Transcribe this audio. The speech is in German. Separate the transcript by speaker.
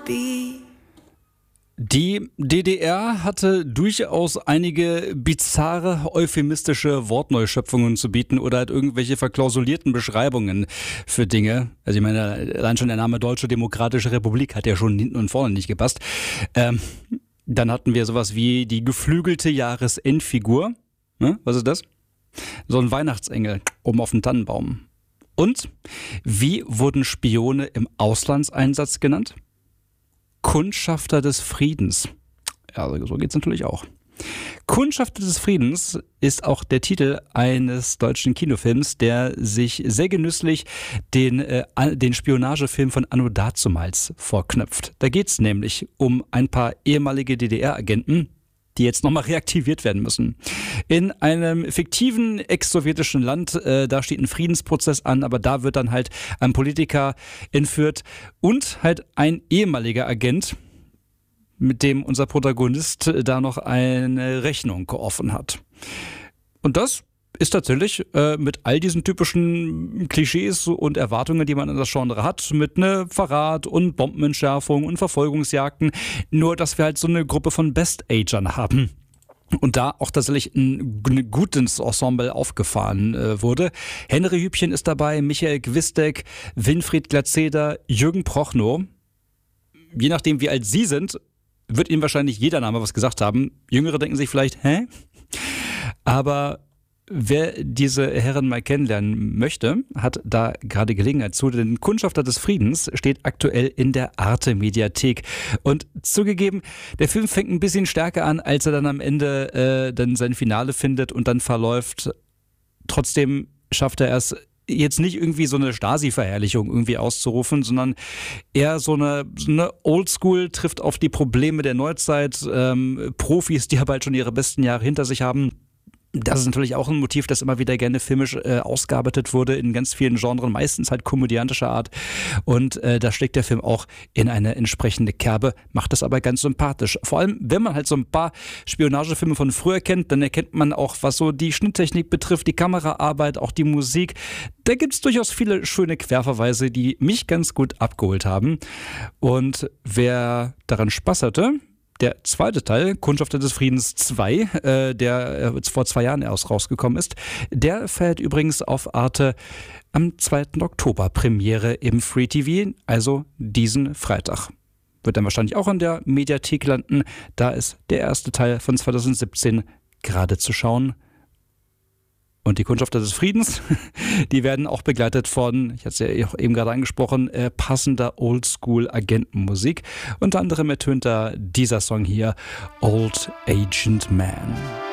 Speaker 1: be.
Speaker 2: Die DDR hatte durchaus einige bizarre, euphemistische Wortneuschöpfungen zu bieten oder halt irgendwelche verklausulierten Beschreibungen für Dinge. Also ich meine, allein schon der Name Deutsche Demokratische Republik hat ja schon hinten und vorne nicht gepasst. Dann hatten wir sowas wie die geflügelte Jahresendfigur. Was ist das? So ein Weihnachtsengel oben auf dem Tannenbaum. Und wie wurden Spione im Auslandseinsatz genannt? Kundschafter des Friedens. Ja, so geht's natürlich auch. Kundschafter des Friedens ist auch der Titel eines deutschen Kinofilms, der sich sehr genüsslich den Spionagefilm von Anno Dazumals vorknöpft. Da geht's nämlich um ein paar ehemalige DDR-Agenten, die jetzt nochmal reaktiviert werden müssen. In einem fiktiven ex-sowjetischen Land, da steht ein Friedensprozess an, aber da wird dann halt ein Politiker entführt und halt ein ehemaliger Agent, mit dem unser Protagonist da noch eine Rechnung offen hat. Und das ist tatsächlich mit all diesen typischen Klischees und Erwartungen, die man in das Genre hat, mit Verrat und Bombenentschärfung und Verfolgungsjagden, nur dass wir halt so eine Gruppe von Best-Agern haben. Und da auch tatsächlich ein gutes Ensemble aufgefahren wurde. Henry Hübchen ist dabei, Michael Gwisdek, Winfried Glatzeder, Jürgen Prochnow. Je nachdem, wie alt Sie sind, wird Ihnen wahrscheinlich jeder Name was gesagt haben. Jüngere denken sich vielleicht, hä? Aber wer diese Herren mal kennenlernen möchte, hat da gerade Gelegenheit zu, denn Kundschafter des Friedens steht aktuell in der Arte-Mediathek. Und zugegeben, der Film fängt ein bisschen stärker an, als er dann am Ende dann sein Finale findet und dann verläuft. Trotzdem schafft er es jetzt nicht irgendwie so eine Stasi-Verherrlichung irgendwie auszurufen, sondern eher so eine Oldschool trifft auf die Probleme der Neuzeit, Profis, die aber halt schon ihre besten Jahre hinter sich haben. Das ist natürlich auch ein Motiv, das immer wieder gerne filmisch ausgearbeitet wurde in ganz vielen Genres, meistens halt komödiantischer Art. Und da schlägt der Film auch in eine entsprechende Kerbe, macht das aber ganz sympathisch. Vor allem, wenn man halt so ein paar Spionagefilme von früher kennt, dann erkennt man auch, was so die Schnitttechnik betrifft, die Kameraarbeit, auch die Musik. Da gibt es durchaus viele schöne Querverweise, die mich ganz gut abgeholt haben. Und wer daran Spaß hatte, der zweite Teil, Kundschafter des Friedens 2, der vor 2 Jahren erst rausgekommen ist, der feiert übrigens auf Arte am 2. Oktober Premiere im Free TV, also diesen Freitag. Wird dann wahrscheinlich auch in der Mediathek landen. Da ist der erste Teil von 2017 gerade zu schauen. Und die Kundschafter des Friedens, die werden auch begleitet von, ich hatte es ja auch eben gerade angesprochen, passender Oldschool-Agentenmusik. Unter anderem ertönt da dieser Song hier, Old Agent Man.